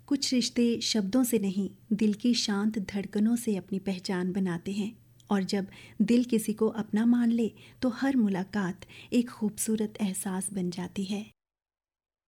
कुछ रिश्ते शब्दों से नहीं, दिल की शांत धड़कनों से अपनी पहचान बनाते हैं। और जब दिल किसी को अपना मान ले तो हर मुलाकात एक खूबसूरत एहसास बन जाती है।